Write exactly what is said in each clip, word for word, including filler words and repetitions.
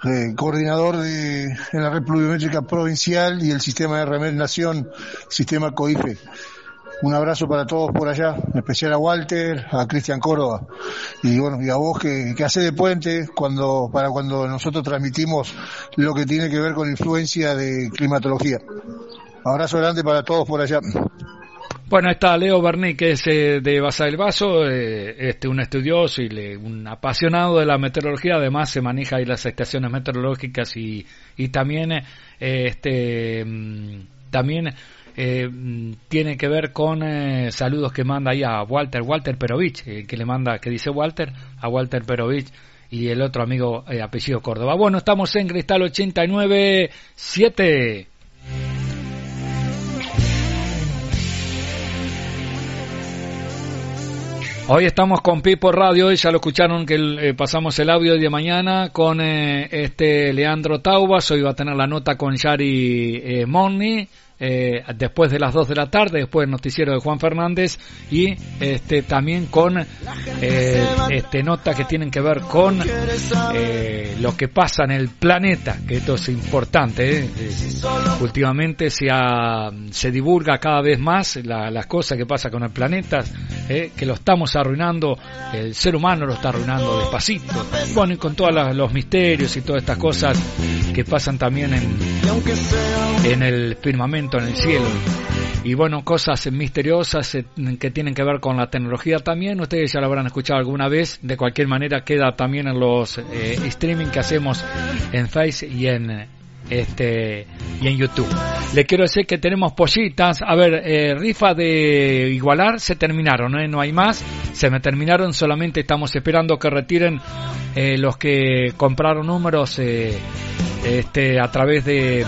eh, coordinador de en la red pluviométrica provincial y el sistema de Remed Nación, sistema COIFE. Un abrazo para todos por allá, en especial a Walter, a Cristian Córdoba y bueno, y a vos que, que hacés de puente cuando, para cuando nosotros transmitimos lo que tiene que ver con influencia de climatología. Abrazo grande para todos por allá. Bueno, está Leo Berni, que es eh, de Basa del Vaso, eh, este, un estudioso y le, un apasionado de la meteorología. Además se maneja ahí las estaciones meteorológicas y, y también eh, este también Eh, tiene que ver con eh, saludos que manda ahí a Walter, Walter Perovich, eh, que le manda, que dice Walter, a Walter Perovich y el otro amigo eh, apellido Córdoba. Bueno, estamos en Cristal ochenta y nueve punto siete. Hoy estamos con Pipo Radio, ya lo escucharon que eh, pasamos el audio de mañana con eh, este Leandro Taubas. Hoy va a tener la nota con Yari eh, Monni. Eh, después de las dos de la tarde, después del noticiero de Juan Fernández y este también con eh, este nota que tienen que ver con eh, lo que pasa en el planeta, que esto es importante, ¿eh? Eh, últimamente se, ha, se divulga cada vez más la, las cosas que pasa con el planeta, ¿eh? Que lo estamos arruinando, el ser humano lo está arruinando despacito, bueno, y con todos los misterios y todas estas cosas que pasan también en, en el firmamento, en el cielo, y bueno, cosas misteriosas eh, que tienen que ver con la tecnología también. Ustedes ya lo habrán escuchado alguna vez. De cualquier manera queda también en los eh, streaming que hacemos en Face y en este y en YouTube. Le quiero decir que tenemos pollitas. A ver, eh, rifa de Igualar se terminaron, ¿eh? No hay más, se me terminaron, solamente estamos esperando que retiren eh, los que compraron números eh, este a través de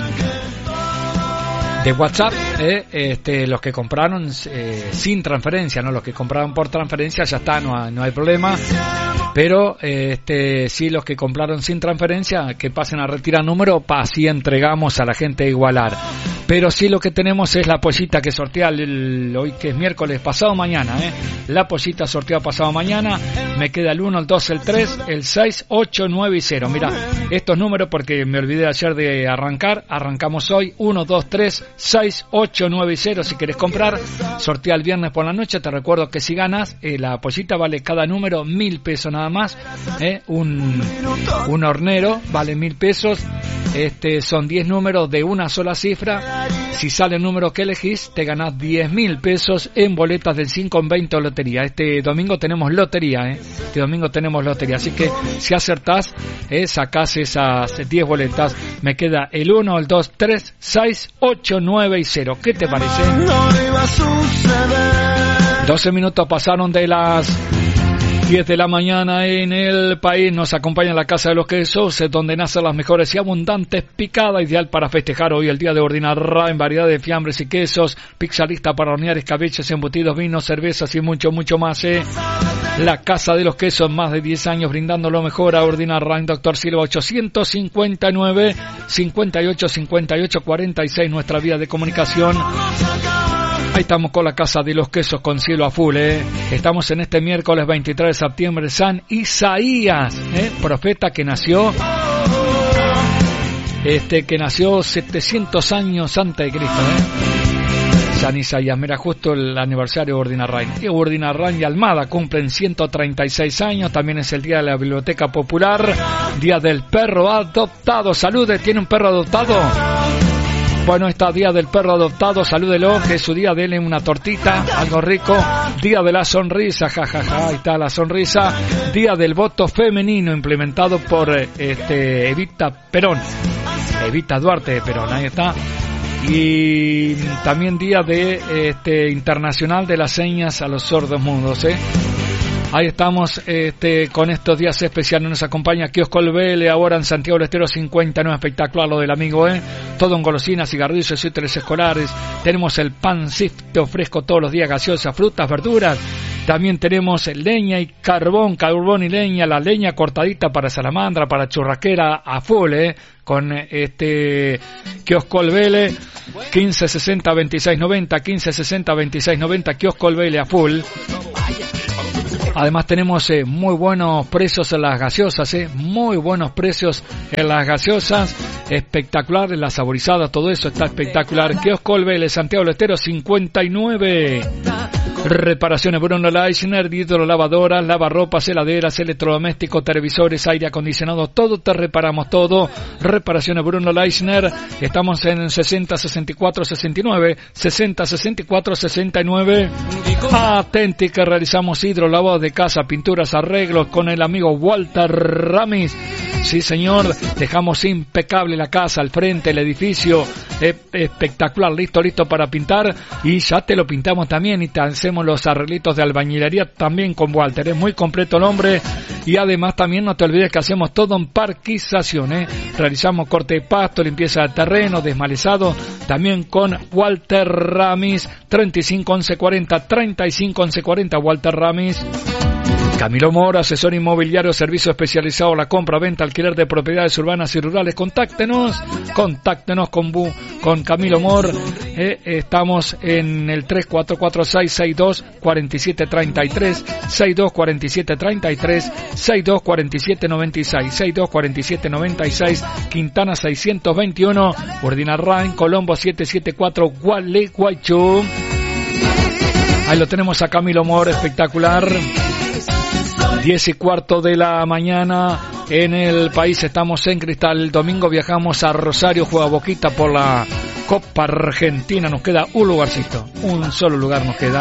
de WhatsApp, eh, este, los que compraron eh, sin transferencia, no los que compraron por transferencia, ya está, no hay, no hay problema, pero eh, este, sí, los que compraron sin transferencia, que pasen a retirar número, pa, así entregamos a la gente a Igualar. Pero sí, lo que tenemos es la pollita que sortea el, el, hoy que es miércoles, pasado mañana, eh, la pollita sorteada pasado mañana. Me queda el uno, el dos, el tres, el seis, ocho, nueve y cero. Mira, estos números porque me olvidé ayer de arrancar, arrancamos hoy, uno, dos, tres, seis, ocho, nueve y cero. Si querés comprar, sortea el viernes por la noche. Te recuerdo que si ganas, eh, la pollita vale cada número mil pesos nada más, eh, un, un hornero vale mil pesos, este, son diez números de una sola cifra. Si sale el número que elegís, te ganás diez mil pesos en boletas del cinco en veinte o lotería. Este domingo tenemos lotería, ¿eh? Este domingo tenemos lotería. Así que si acertás, eh, sacás esas diez boletas. Me queda el uno, el dos, tres, seis, ocho, nueve y cero. ¿Qué te parece? doce minutos pasaron de las diez de la mañana en el país. Nos acompaña la Casa de los Quesos, donde nacen las mejores y abundantes picadas, ideal para festejar hoy el día de Ordinarra en variedad de fiambres y quesos, pizza lista para hornear, escabeches, embutidos, vinos, cervezas y mucho, mucho más, ¿eh? La Casa de los Quesos, más de diez años brindando lo mejor a Ordinarra en Doctor Silva ochocientos cincuenta y nueve, cincuenta y ocho, cincuenta y ocho, cuarenta y seis, nuestra vía de comunicación. Ahí estamos con la Casa de los Quesos con cielo a full, ¿eh? Estamos en este miércoles veintitrés de septiembre, San Isaías, ¿eh? Profeta que nació, este, que nació setecientos años antes de Cristo, ¿eh? San Isaías, mira, justo el aniversario de Urdinarrain. Y Urdinarrain y Almada cumplen ciento treinta y seis años, también es el día de la Biblioteca Popular, día del perro adoptado. Salude, ¿tiene un perro adoptado? Bueno, está día del perro adoptado, salúdelo, que es su día, denle una tortita, algo rico. Día de la sonrisa, jajaja, ja, ja, ahí está la sonrisa. Día del voto femenino, implementado por este Evita Perón, Evita Duarte de Perón, ahí está. Y también día de este internacional de las señas a los sordos mudos, ¿eh? Ahí estamos este, con estos días especiales. Nos acompaña Kiosco El Vele, ahora en Santiago del Estero cincuenta y nueve, espectacular lo del amigo, ¿eh? Todo en golosinas, cigarrillos y útiles escolares. Tenemos el pan Sif, te ofrezco todos los días gaseosas, frutas, verduras. También tenemos leña y carbón, carbón y leña, la leña cortadita para salamandra, para churraquera a full, ¿eh? Con este Kiosco El Vele, quince sesenta veintiséis noventa, quince sesenta veintiséis noventa, Kiosco El Vele a full. Además tenemos eh, muy buenos precios en las gaseosas, eh, muy buenos precios en las gaseosas, espectacular, en las saborizadas, todo eso está espectacular. Kiosco El Vélez, Santiago del Estero cincuenta y nueve. Reparaciones Bruno Leisner, hidrolavadoras, lavarropas, heladeras, electrodomésticos, televisores, aire acondicionado, todo te reparamos, todo. Reparaciones Bruno Leisner, estamos en sesenta sesenta y cuatro sesenta y nueve, sesenta sesenta y cuatro sesenta y nueve. Atenti que realizamos hidrolavados de casa, pinturas, arreglos con el amigo Walter Ramis. Sí señor, dejamos impecable la casa, al frente, el edificio, eh, espectacular, listo, listo para pintar, y ya te lo pintamos también y te hacemos los arreglitos de albañilería también con Walter. Es muy completo el hombre, y además también no te olvides que hacemos todo en parquización, ¿eh? Realizamos corte de pasto, limpieza de terreno, desmalezado, también con Walter Ramis. Treinta y cinco once cuarenta, treinta y cinco once cuarenta, Walter Ramis. Camilo Mora, asesor inmobiliario, servicio especializado, la compra, venta, alquiler de propiedades urbanas y rurales. Contáctenos, contáctenos con Bu, con Camilo Mor. Eh, estamos en el tres cuatro cuatro seis seis dos cuatro siete tres tres, seis dos cuatro siete tres tres, seis dos cuatro siete nueve seis, seis dos cuatro siete nueve seis, Quintana seiscientos veintiuno, Urdinarrain, Colombo setecientos setenta y cuatro, Gualeguaychú. Ahí lo tenemos a Camilo Mor, espectacular. Diez y cuarto de la mañana en el país, estamos en Cristal. El domingo viajamos a Rosario, juega Boquita por la Copa Argentina. Nos queda un lugarcito, un solo lugar nos queda.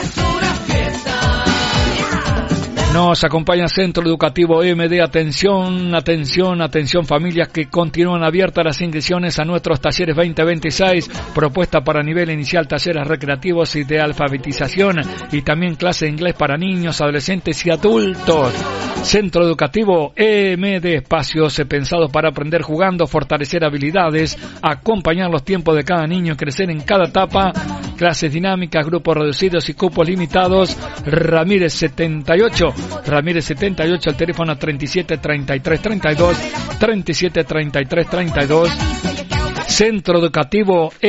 Nos acompaña Centro Educativo M D. Atención, atención, atención familias, que continúan abiertas las inscripciones a nuestros talleres veinte veintiséis. Propuesta para nivel inicial, talleres recreativos y de alfabetización, y también clase de inglés para niños, adolescentes y adultos. Centro Educativo M D, espacios pensados para aprender jugando, fortalecer habilidades, acompañar los tiempos de cada niño, crecer en cada etapa. Clases dinámicas, grupos reducidos y cupos limitados. Ramírez setenta y ocho, Ramírez setenta y ocho, el teléfono treinta y siete treinta y tres treinta y dos, treinta y siete treinta y tres treinta y dos. Centro Educativo